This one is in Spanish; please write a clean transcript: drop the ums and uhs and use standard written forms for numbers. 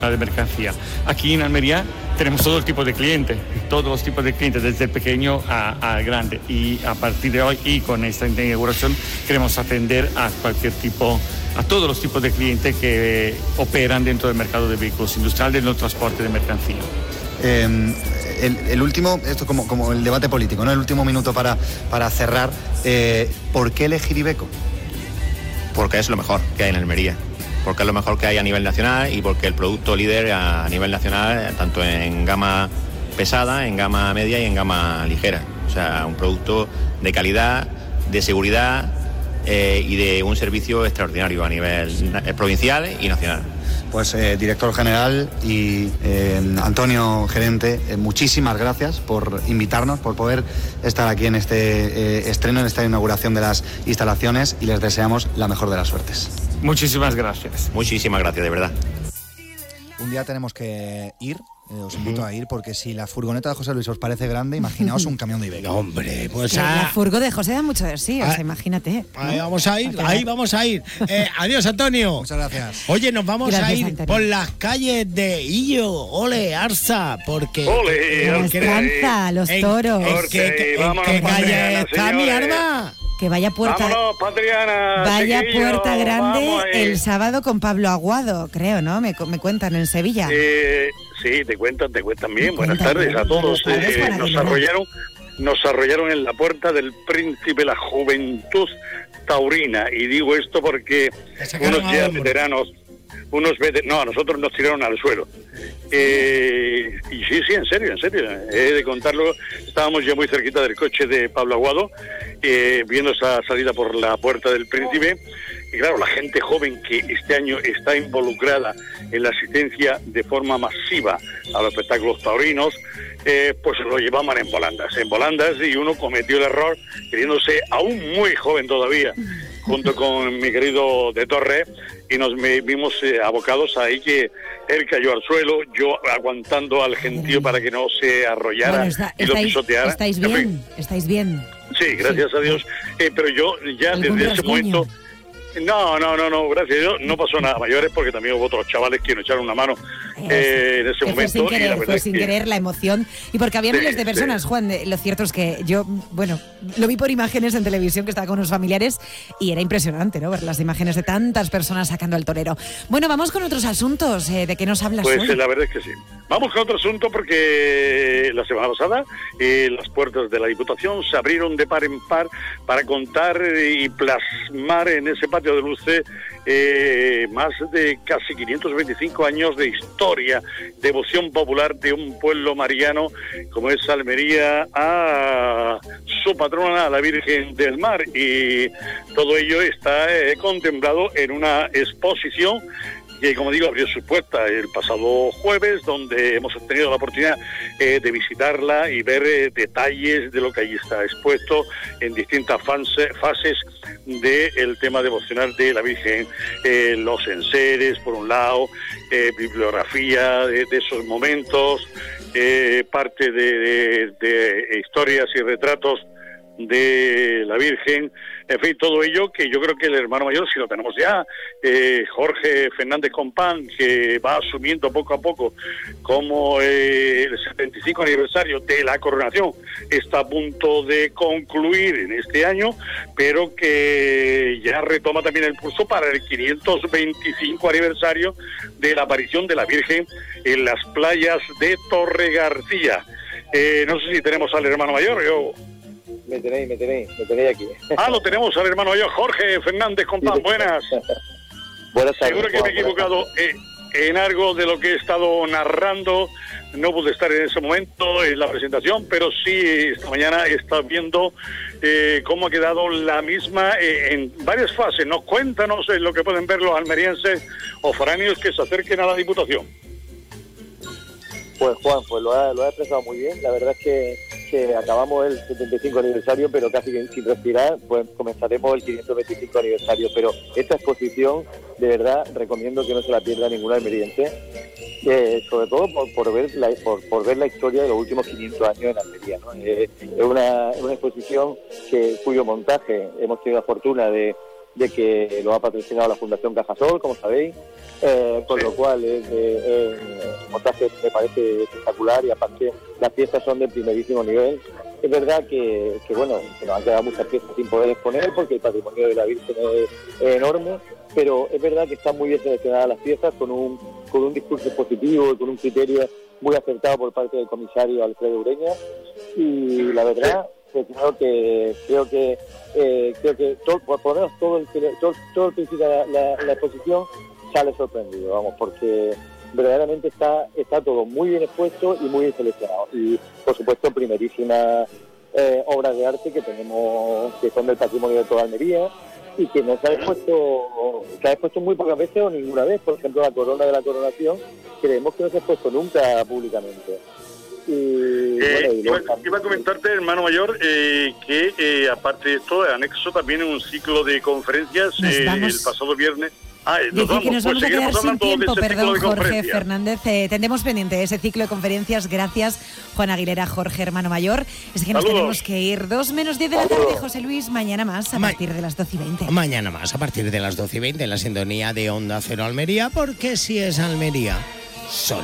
de mercancía. Aquí en Almería tenemos todo el tipo de clientes, todos los tipos de clientes, desde el pequeño al grande, y a partir de hoy y con esta inauguración queremos atender a cualquier tipo, a todos los tipos de clientes que operan dentro del mercado de vehículos industriales, del transporte de mercancía. El último, esto como el debate político, ¿no? El último minuto para cerrar. ¿Por qué elegir Iveco? Porque es lo mejor que hay en Almería, porque es lo mejor que hay a nivel nacional y porque el producto líder a nivel nacional, tanto en gama pesada, en gama media y en gama ligera. O sea, un producto de calidad, de seguridad y de un servicio extraordinario a nivel provincial y nacional. Pues director general y Antonio, gerente, muchísimas gracias por invitarnos, por poder estar aquí en este estreno, en esta inauguración de las instalaciones, y les deseamos la mejor de las suertes. Muchísimas gracias. Muchísimas gracias, de verdad. Un día tenemos que ir, os invito a ir, porque si la furgoneta de José Luis os parece grande, imaginaos un camión de Iveco. No, hombre, pues la furgo de José da mucho de sí, o sea, imagínate. Ahí vamos a ir, ahí vamos a ir. Adiós, Antonio. Muchas gracias. Oye, nos vamos Gracias, a ir Antonio. por las calles de Illo, ole, Arsa, porque... Ole, La Esperanza, los toros. ¿En qué calle está mi arma? Que vaya puerta, Vámonos, Patriana. vaya chiquillo, puerta grande vamos ahí. el sábado con Pablo Aguado, creo, ¿no? Me cuentan en Sevilla. Sí, te cuentan bien. Buenas cuentan. tardes a todos. Buenas tardes, buenas Nos arrollaron en la puerta del Príncipe la Juventud Taurina. Y digo esto porque unos ya veteranos, no, a nosotros nos tiraron al suelo. Y sí, en serio, he de contarlo. Estábamos ya muy cerquita del coche de Pablo Aguado, viendo esa salida por la puerta del Príncipe. Y claro, la gente joven que este año está involucrada en la asistencia de forma masiva a los espectáculos taurinos, pues lo llevaban en volandas, y uno cometió el error, creyéndose aún muy joven todavía, junto con mi querido De Torre, y nos vimos abocados ahí, que él cayó al suelo, yo aguantando al gentío para que no se arrollara y lo pisoteara. ¿Estáis bien? ¿Estáis bien? Sí, gracias a Dios. Pero yo ya desde ese momento... No, gracias a Dios, no pasó nada mayores, porque también hubo otros chavales que nos echaron una mano en ese momento. Fue sin querer la emoción, y porque había miles de personas, Juan. Lo cierto es que yo, lo vi por imágenes en televisión, que estaba con unos familiares, y era impresionante, ¿no? Ver las imágenes de tantas personas sacando al torero. Bueno, vamos con otros asuntos. ¿De qué nos hablas hoy? Pues la verdad es que sí. Vamos con otro asunto, porque la semana pasada las puertas de la Diputación se abrieron de par en par para contar y plasmar en ese patio de luces más de casi 525 años de historia, devoción popular de un pueblo mariano como es Almería a su patrona, la Virgen del Mar, y todo ello está contemplado en una exposición que, como digo, abrió sus puertas el pasado jueves, donde hemos tenido la oportunidad de visitarla y ver detalles de lo que allí está expuesto en distintas fases del tema devocional de la Virgen, los enseres, por un lado, bibliografía de esos momentos, parte de historias y retratos de la Virgen, en fin, todo ello, que yo creo que el hermano mayor, si lo tenemos ya, Jorge Fernández Compán, que va asumiendo poco a poco como el 75 aniversario de la coronación está a punto de concluir en este año, pero que ya retoma también el pulso para el 525 aniversario de la aparición de la Virgen en las playas de Torre García. No sé si tenemos al hermano mayor. Me tenéis aquí. Lo tenemos al hermano mayor, Jorge Fernández Compán. Buenas. Buenas tardes. Seguro que me he equivocado en algo de lo que he estado narrando. No pude estar en ese momento en la presentación, pero sí esta mañana he estado viendo cómo ha quedado la misma en varias fases. Cuéntanos lo que pueden ver los almerienses o foráneos que se acerquen a la Diputación. Pues Juan, lo ha expresado muy bien. La verdad es que acabamos el 75 aniversario, pero casi sin respirar, pues comenzaremos el 525 aniversario. Pero esta exposición, de verdad, recomiendo que no se la pierda ningún almeriense, sobre todo por ver la historia de los últimos 500 años en Almería, ¿no? Es una exposición cuyo montaje hemos tenido la fortuna de de que lo ha patrocinado la Fundación Cajasol, como sabéis, con lo cual es un montaje me parece espectacular y aparte las piezas son de primerísimo nivel. Es verdad que bueno, que nos han quedado muchas piezas sin poder exponer porque el patrimonio de la Virgen es enorme, pero es verdad que están muy bien seleccionadas las piezas con un discurso positivo y con un criterio muy acertado por parte del comisario Alfredo Ureña, y la verdad que creo que todo, por lo menos todo el principio de la exposición sale sorprendido, vamos, porque verdaderamente está todo muy bien expuesto y muy bien seleccionado, y por supuesto primerísimas obras de arte que tenemos, que son del patrimonio de toda Almería y que no se ha expuesto muy pocas veces o ninguna vez. Por ejemplo, la corona de la coronación creemos que no se ha expuesto nunca públicamente. Iba a comentarte, hermano mayor, que aparte de esto, anexo también un ciclo de conferencias el pasado viernes. Dice que nos vamos a quedar sin tiempo, perdón, Jorge Fernández. Tendremos pendiente ese ciclo de conferencias. Gracias, Juan Aguilera, Jorge, hermano mayor. Es que nos tenemos que ir. 2:10 de la tarde, José Luis. Mañana más, a partir de las 12:20. Mañana más, a partir de las 12:20, en la sintonía de Onda Cero Almería, porque si es Almería,